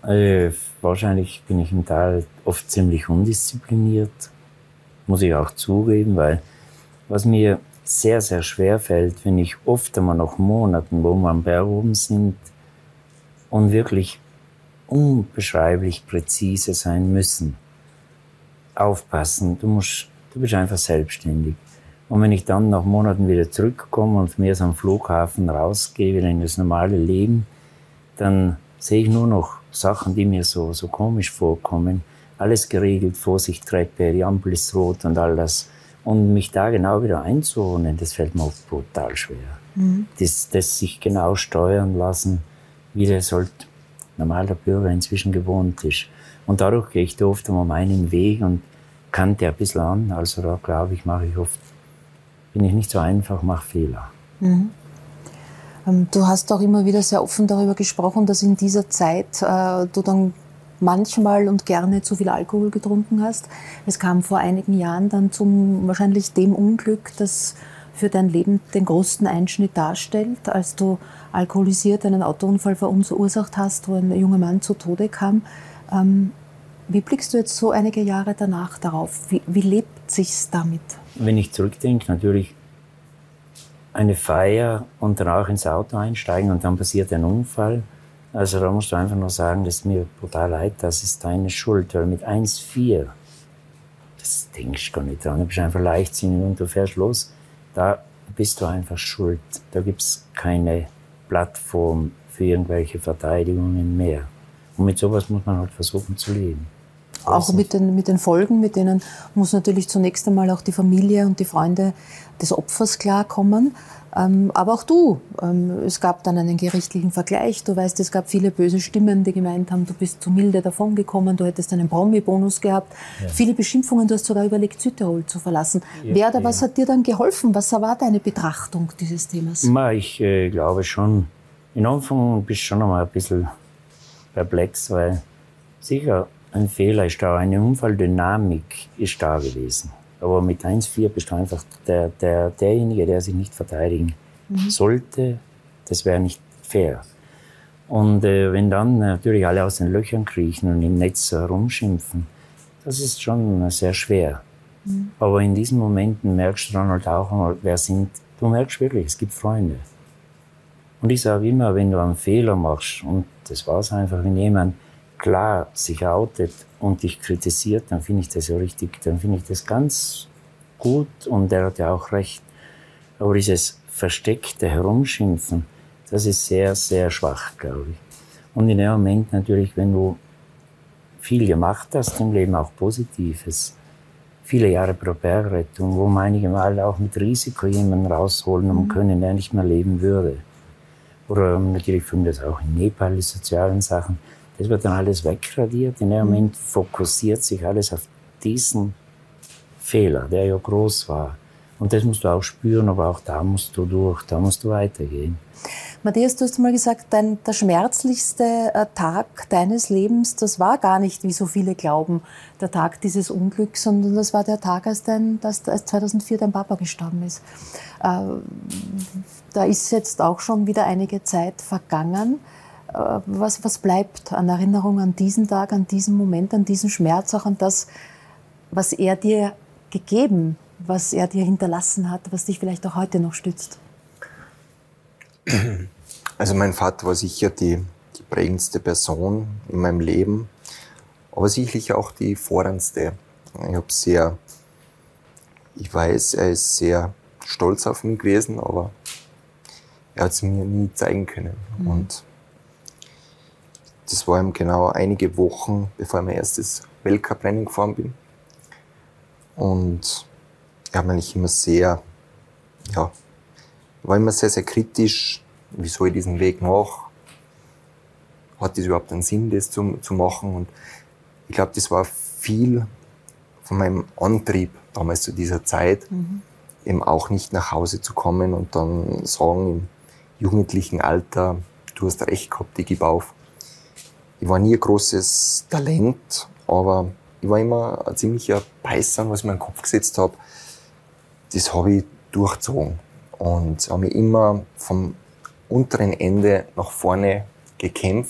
Wahrscheinlich bin ich im Tal oft ziemlich undiszipliniert, muss ich auch zugeben, weil was mir sehr, sehr schwer fällt, wenn ich oft einmal nach Monaten, wo wir am Berg oben sind und wirklich unbeschreiblich präzise sein müssen, aufpassen, du bist einfach selbstständig. Und wenn ich dann nach Monaten wieder zurückkomme und von mir am Flughafen rausgehe, wieder in das normale Leben, dann sehe ich nur noch Sachen, die mir so komisch vorkommen. Alles geregelt, Vorsicht, Treppe, die Ampel ist rot und all das. Und mich da genau wieder einzuordnen, das fällt mir oft brutal schwer. Das sich genau steuern lassen, wie das halt normaler Bürger inzwischen gewohnt ist. Und dadurch gehe ich da oft einmal meinen Weg und kannte ein bisschen an. Also da glaube ich, bin ich nicht so einfach, mache Fehler. Du hast auch immer wieder sehr offen darüber gesprochen, dass in dieser Zeit du dann manchmal und gerne zu viel Alkohol getrunken hast. Es kam vor einigen Jahren dann zum wahrscheinlich dem Unglück, das für dein Leben den größten Einschnitt darstellt, als du alkoholisiert einen Autounfall verursacht hast, wo ein junger Mann zu Tode kam. Wie blickst du jetzt so einige Jahre danach darauf? Wie lebt sich's damit? Wenn ich zurückdenke, natürlich eine Feier und dann auch ins Auto einsteigen und dann passiert ein Unfall. Also da musst du einfach nur sagen, das ist mir brutal leid, das ist deine Schuld. Weil mit 1,4, das denkst du gar nicht dran. Du bist einfach leichtsinnig und du fährst los. Da bist du einfach schuld. Da gibt's keine Plattform für irgendwelche Verteidigungen mehr. Und mit sowas muss man halt versuchen zu leben. Auch mit den Folgen, mit denen muss natürlich zunächst einmal auch die Familie und die Freunde des Opfers klarkommen. Aber auch du. Es gab dann einen gerichtlichen Vergleich. Du weißt, es gab viele böse Stimmen, die gemeint haben, du bist zu milde davongekommen, du hättest einen Promi-Bonus gehabt. Ja. Viele Beschimpfungen, du hast sogar überlegt, Südtirol zu verlassen. Ja, was hat dir dann geholfen? Was war deine Betrachtung dieses Themas? Ich glaube schon, in Anfang bist du schon noch mal ein bisschen perplex, weil sicher, ein Fehler ist da, eine Unfalldynamik ist da gewesen. Aber mit 1,4 bist du einfach derjenige, der sich nicht verteidigen sollte. Das wäre nicht fair. Und wenn dann natürlich alle aus den Löchern kriechen und im Netz herumschimpfen, das ist schon sehr schwer. Aber in diesen Momenten merkst du dann halt auch einmal, du merkst wirklich, es gibt Freunde. Und ich sage immer, wenn du einen Fehler machst, und das war es einfach, wenn jemand klar sich outet und dich kritisiert, dann finde ich das ja richtig, dann finde ich das ganz gut und er hat ja auch recht. Aber dieses versteckte Herumschimpfen, das ist sehr, sehr schwach, glaube ich. Und in dem Moment natürlich, wenn du viel gemacht hast im Leben, auch Positives, viele Jahre pro Bergrettung, wo einige Mal auch mit Risiko jemanden rausholen können, der nicht mehr leben würde. Oder natürlich finden das auch in Nepal, die sozialen Sachen. Das wird dann alles wegradiert. In dem Moment fokussiert sich alles auf diesen Fehler, der ja groß war. Und das musst du auch spüren, aber auch da musst du durch, da musst du weitergehen. Matthias, du hast mal gesagt, der schmerzlichste Tag deines Lebens, das war gar nicht, wie so viele glauben, der Tag dieses Unglücks, sondern das war der Tag, als 2004 dein Papa gestorben ist. Da ist jetzt auch schon wieder einige Zeit vergangen. Was bleibt an Erinnerung an diesen Tag, an diesen Moment, an diesen Schmerz, auch an das, was er dir gegeben, was er dir hinterlassen hat, was dich vielleicht auch heute noch stützt? Also mein Vater war sicher die prägendste Person in meinem Leben, aber sicherlich auch die forderndste. Ich weiß, er ist sehr stolz auf mich gewesen, aber er hat es mir nie zeigen können. Und das war ihm genau einige Wochen, bevor ich mein erstes Weltcuprennen gefahren bin. Und er hat mich immer war immer sehr, sehr kritisch. Wie soll ich diesen Weg nach? Hat das überhaupt einen Sinn, das zu machen? Und ich glaube, das war viel von meinem Antrieb damals zu dieser Zeit, eben auch nicht nach Hause zu kommen und dann sagen im jugendlichen Alter, du hast recht gehabt, ich gebe auf. Ich war nie ein großes Talent, aber ich war immer ein ziemlicher Beißer, was ich mir in den Kopf gesetzt habe. Das habe ich durchgezogen und habe mich immer vom unteren Ende nach vorne gekämpft.